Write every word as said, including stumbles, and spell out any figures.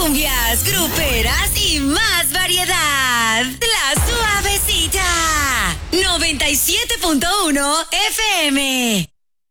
cumbias, gruperas y más variedad. La Suavecita. noventa y siete punto uno F M.